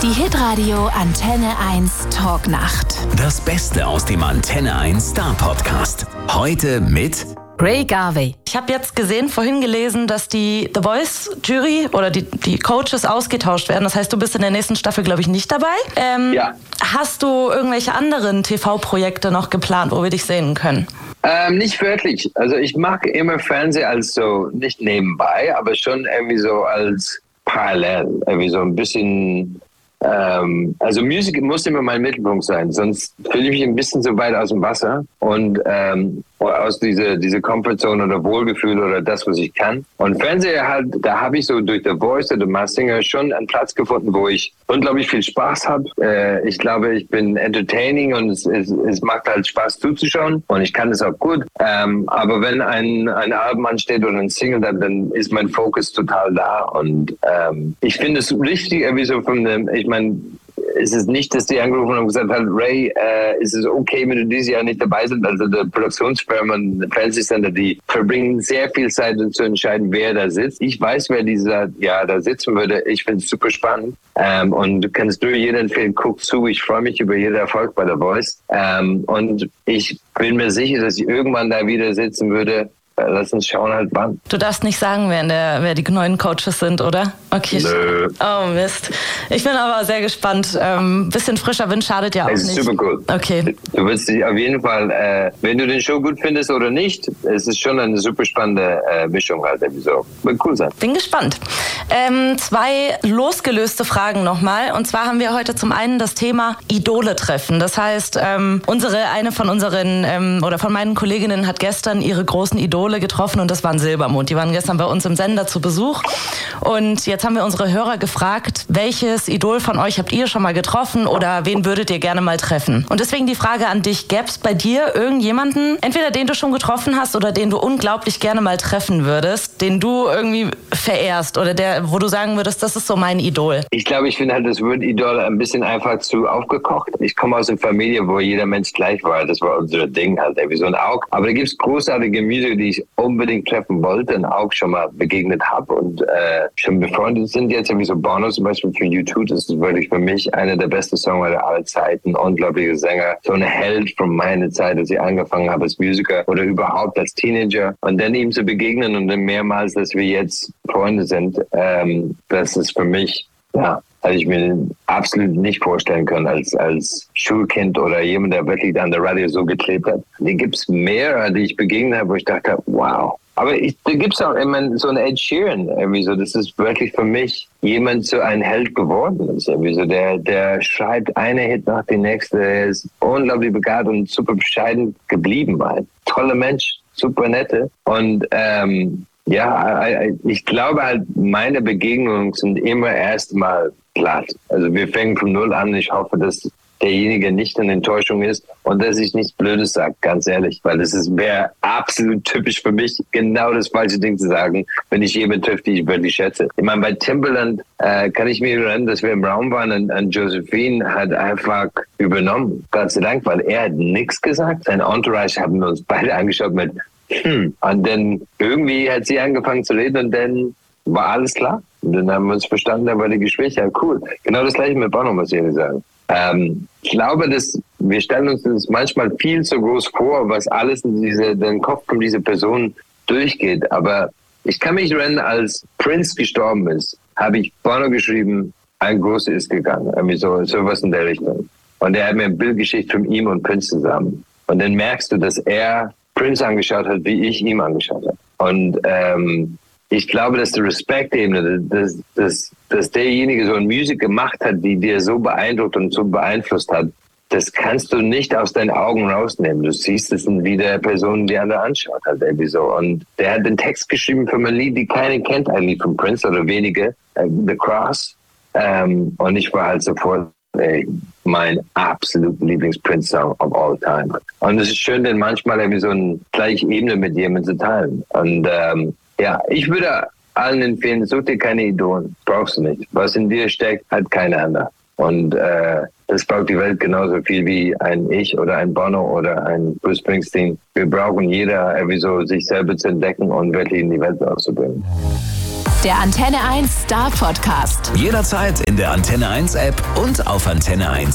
Die Hitradio Antenne 1 Talknacht. Das Beste aus dem Antenne 1 Star Podcast. Heute mit Ray Garvey. Ich habe jetzt vorhin gelesen, dass die The Voice Jury oder die Coaches ausgetauscht werden. Das heißt, du bist in der nächsten Staffel, glaube ich, nicht dabei. Ja. Hast du irgendwelche anderen TV-Projekte noch geplant, wo wir dich sehen können? Nicht wirklich. Also ich mag immer Fernsehen als so, nicht nebenbei, aber schon irgendwie so als parallel. Irgendwie so ein bisschen, also Musik muss immer mein Mittelpunkt sein, sonst fühle ich mich ein bisschen so weit aus dem Wasser und aus diese Comfortzone oder Wohlgefühl oder das, was ich kann. Und Fernseher halt, da habe ich so durch The Voice oder The Masked Singer schon einen Platz gefunden, wo ich unglaublich viel Spaß habe. Ich glaube, ich bin entertaining und es macht halt Spaß zuzuschauen und ich kann es auch gut. Aber wenn ein Album ansteht oder ein Single, dann ist mein Fokus total da und ich finde es richtig, irgendwie so ich meine, es ist nicht, dass die angerufen haben und gesagt haben, Ray, ist es okay, wenn du dieses Jahr nicht dabei sind? Also der Produktionsfirma und der Fernsehsender, die verbringen sehr viel Zeit, um zu entscheiden, wer da sitzt. Ich weiß, wer da sitzen würde. Ich finde es super spannend. Und du kannst durch jeden Film, guck zu. Ich freue mich über jeden Erfolg bei The Voice. Und ich bin mir sicher, dass ich irgendwann da wieder sitzen würde. Lass uns schauen halt wann. Du darfst nicht sagen, wer die neuen Coaches sind, oder? Okay. Nö. Oh Mist. Ich bin aber sehr gespannt. Bisschen frischer Wind schadet ja auch nicht. Es ist super cool. Okay. Du wirst dich auf jeden Fall, wenn du den Show gut findest oder nicht, es ist schon eine super spannende Mischung halt. So. Wird cool sein. Bin gespannt. 2 losgelöste Fragen nochmal. Und zwar haben wir heute zum einen das Thema Idole treffen. Das heißt, eine von unseren oder von meinen Kolleginnen hat gestern ihre großen Idole getroffen und das waren Silbermond. Die waren gestern bei uns im Sender zu Besuch und jetzt haben wir unsere Hörer gefragt, welches Idol von euch habt ihr schon mal getroffen oder wen würdet ihr gerne mal treffen? Und deswegen die Frage an dich, gäbe es bei dir irgendjemanden, entweder den du schon getroffen hast oder den du unglaublich gerne mal treffen würdest, den du irgendwie verehrst oder wo du sagen würdest, das ist so mein Idol? Ich glaube, ich finde halt das Wort Idol ein bisschen einfach zu aufgekocht. Ich komme aus einer Familie, wo jeder Mensch gleich war. Das war unser Ding halt, wie so ein Aug. Aber da gibt es großartige Musiker, die ich unbedingt treffen wollte und auch schon mal begegnet habe und schon befreundet sind jetzt, wie so Bono zum Beispiel für U2, das ist wirklich für mich einer der besten Songwriter aller Zeiten, unglaublicher Sänger, so ein Held von meiner Zeit, als ich angefangen habe als Musiker oder überhaupt als Teenager und dann ihm zu begegnen und dann mehrmals, dass wir jetzt Freunde sind, das ist für mich, ja, also ich mir absolut nicht vorstellen können als Schulkind oder jemand, der wirklich an der Radio so geklebt hat. Die gibt's mehr, die ich begegnet habe, wo ich dachte, wow. Aber da gibt's auch immer so einen Ed Sheeran, irgendwie so. Das ist wirklich für mich jemand so ein Held geworden ist, irgendwie so. Der schreibt eine Hit nach dem nächsten. Der ist unglaublich begabt und super bescheiden geblieben, halt. Toller Mensch, super nette und ich glaube halt, meine Begegnungen sind immer erstmal platt. Also wir fangen von Null an. Ich hoffe, dass derjenige nicht eine Enttäuschung ist und dass ich nichts Blödes sage, ganz ehrlich. Weil wäre absolut typisch für mich, genau das falsche Ding zu sagen, wenn ich jemanden treffe, die ich wirklich schätze. Ich meine, bei Timbaland kann ich mich erinnern, dass wir im Raum waren und Josephine hat einfach übernommen. Gott sei Dank, weil er hat nichts gesagt. Sein Entourage haben wir uns beide angeschaut mit Und dann irgendwie hat sie angefangen zu reden und dann war alles klar. Und dann haben wir uns verstanden, dann war die Gespräche ja cool. Genau das gleiche mit Bono, muss ich ehrlich sagen. Ich glaube, dass wir stellen uns das manchmal viel zu groß vor, was alles in den Kopf von dieser Person durchgeht. Aber ich kann mich erinnern, als Prince gestorben ist, habe ich Bono geschrieben, ein Großer ist gegangen. Irgendwie sowas in der Richtung. Und er hat mir ein Bild geschickt von ihm und Prince zusammen. Und dann merkst du, dass er Prince angeschaut hat, wie ich ihm angeschaut habe. Und ich glaube, dass die Respektebene, dass derjenige so eine Musik gemacht hat, die dir so beeindruckt und so beeinflusst hat, das kannst du nicht aus deinen Augen rausnehmen. Du siehst es in wie der Person, die andere anschaut hat, irgendwie so. Und der hat den Text geschrieben für ein Lied, die keiner kennt eigentlich von Prince oder wenige, The Cross. Und ich war halt sofort mein absolut Lieblings-Prince-Song of all time. Und es ist schön, denn manchmal irgendwie so eine gleiche Ebene mit jemandem zu teilen. Und ich würde allen empfehlen, such dir keine Idolen, brauchst du nicht. Was in dir steckt, hat keiner andere. Und das braucht die Welt genauso viel wie ein Ich oder ein Bono oder ein Bruce Springsteen. Wir brauchen jeder irgendwie so, sich selber zu entdecken und wirklich in die Welt auszubringen. Der Antenne 1 Star Podcast. Jederzeit in der Antenne 1 App und auf antenne1.de.